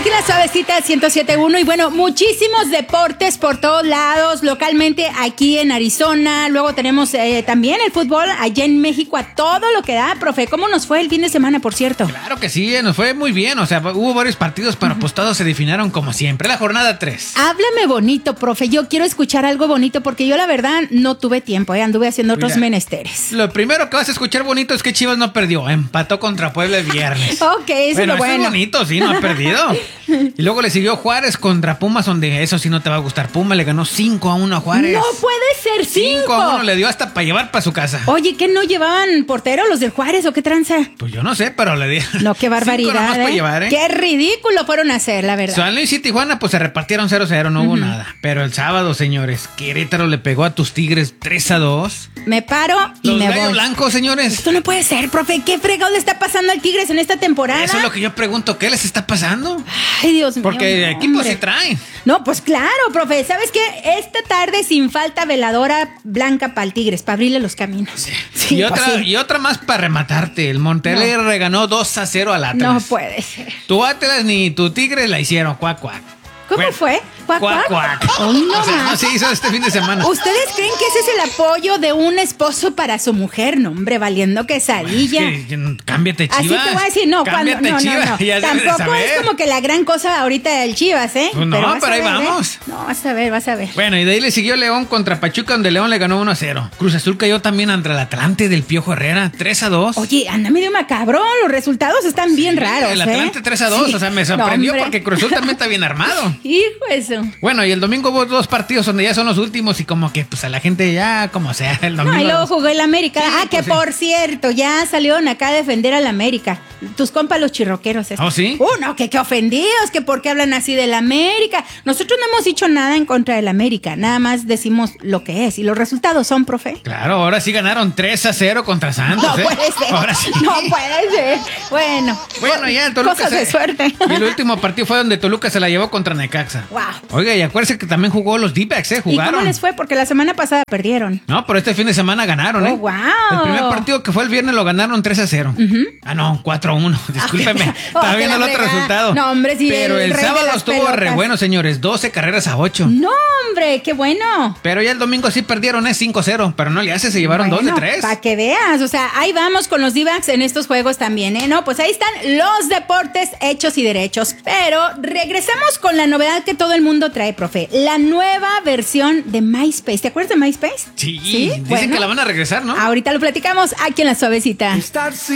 Aquí en la suavecita 107.1 y bueno, muchísimos deportes por todos lados, localmente aquí en Arizona, luego tenemos también el fútbol allá en México a todo lo que da, profe. ¿Cómo nos fue el fin de semana, por cierto? Claro que sí, nos fue muy bien, o sea, hubo varios partidos, pero pues todos se definieron como siempre, la jornada 3. Háblame bonito, profe, yo quiero escuchar algo bonito porque yo la verdad no tuve tiempo, anduve haciendo otros menesteres. Lo primero que vas a escuchar bonito es que Chivas no perdió, empató contra Puebla el viernes. Ok, eso es lo bueno. Eso es bonito, sí, no ha perdido. Y luego le siguió Juárez contra Pumas, donde eso sí no te va a gustar. Pumas le ganó 5-1 a Juárez. No puede ser 5. 5-1 le dio hasta para llevar para su casa. Oye, ¿qué no llevaban portero los del Juárez o qué tranza? Pues yo no sé, pero le dieron. No, qué barbaridad. Para llevar, Qué ridículo fueron a hacer, la verdad. San Luis y Tijuana pues se repartieron 0-0, no hubo nada. Pero el sábado, señores, Querétaro le pegó a tus Tigres 3-2. Me paro y los me voy. Gallos Blancos, señores. Esto no puede ser, profe. ¿Qué fregado le está pasando al Tigres en esta temporada? Eso es lo que yo pregunto. ¿Qué les está pasando? Ay, Dios mío. Porque equipos se traen. No, pues claro, profe. ¿Sabes qué? Esta tarde sin falta veladora blanca para el Tigres, para abrirle los caminos. Sí, y otra más para rematarte. El Monterrey reganó 2-0 al Atlas. No puede ser. Tu Atlas ni tu Tigres la hicieron. Cuac, cuac. ¿Cómo fue? ¿Cuac, cuac? Oh, no, o sea, no se hizo este fin de semana. ¿Ustedes creen que ese es el apoyo de un esposo para su mujer? No, hombre, valiendo quesadilla. Es que, cámbiate, Chivas. Así te voy a decir, no, cámbiate, cuando, Chivas. no. Ya tampoco es como que la gran cosa ahorita del Chivas, ¿eh? Pues no, pero ahí vamos. No, vas a ver. Bueno, y de ahí le siguió León contra Pachuca, donde León le ganó 1-0. Cruz Azul cayó también ante el Atlante del Piojo Herrera, 3-2. Oye, anda medio macabro, los resultados están bien raros, el Atlante 3-2, sí. O sea, me sorprendió porque Cruz Azul también está bien armado. Hijo eso. Bueno, y el domingo hubo 2 partidos donde ya son los últimos y como que pues a la gente ya como sea el domingo. No, y luego jugó el América. Sí, que pues, por cierto, ya salieron acá a defender al América. Tus compas los chirroqueros. ¿Oh, sí? No, que ofendidos, que por qué hablan así del América. Nosotros no hemos dicho nada en contra del América, nada más decimos lo que es y los resultados son, profe. Claro, ahora sí ganaron 3-0 contra Santos. No puede ser. Ahora sí. No puede ser. Bueno, ya el Toluca cosas de suerte. Y el último partido fue donde Toluca se la llevó contra Necaxa. Wow. Oiga, y acuérdense que también jugó los D-backs, jugaron. ¿Y cómo les fue? Porque la semana pasada perdieron. No, pero este fin de semana ganaron, Oh, wow. El primer partido que fue el viernes lo ganaron 3-0. Ah, no, 4-1. Discúlpeme. Estaba viendo el otro resultado. No, hombre, sí. Pero el sábado estuvo re bueno, señores. 12 carreras a 8. No, hombre, qué bueno. Pero ya el domingo sí perdieron, 5-0. Pero no le hace, se llevaron 2 de 3. Para que veas, o sea, ahí vamos con los D-backs en estos juegos también, ¿eh? No, pues ahí están los deportes hechos y derechos. Pero regresamos con la novedad que todo el mundo trae, profe. La nueva versión de MySpace. ¿Te acuerdas de MySpace? Sí. Dicen que la van a regresar, ¿no? Ahorita lo platicamos aquí en La Suavecita.